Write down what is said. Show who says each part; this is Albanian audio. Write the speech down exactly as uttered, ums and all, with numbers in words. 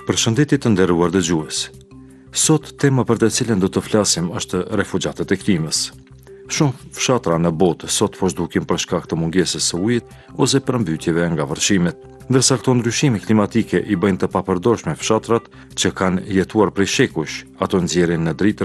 Speaker 1: Përshëndetje të nderuar dëgjues. Sot tema për të cilën do të flasim është refugjatët e klimës. Shumë fshatra në botë sot po zhdukin për shkak të mungesës së ujit ose përmbytjeve nga vërshimet. Ndërsa këto ndryshime klimatike i bëjnë të papërdorshme fshatrat që kanë jetuar prej shekush, ato nxjerrin në dritë